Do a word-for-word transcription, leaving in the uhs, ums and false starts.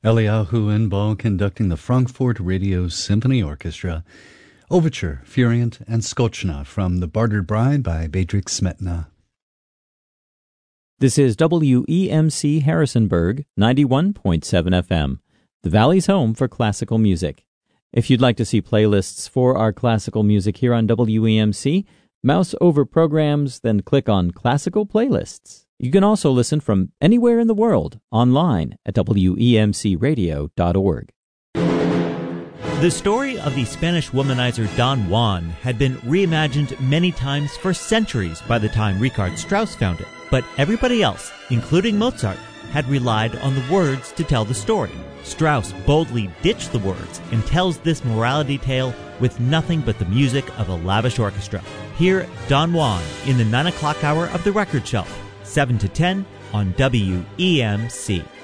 Eliyahu Inbal conducting the Frankfurt Radio Symphony Orchestra, Overture, Furient, and Skochna from The Bartered Bride by Bedřich Smetana. This is W E M C Harrisonburg, ninety-one point seven F M, the Valley's home for classical music. If you'd like to see playlists for our classical music here on W E M C, mouse over programs, then click on Classical Playlists. You can also listen from anywhere in the world online at W E M C radio dot org. The story of the Spanish womanizer Don Juan had been reimagined many times for centuries by the time Richard Strauss found it. But everybody else, including Mozart, had relied on the words to tell the story. Strauss boldly ditched the words and tells this morality tale with nothing but the music of a lavish orchestra. Hear Don Juan in the nine o'clock hour of the record shelf, seven to ten on W E M C.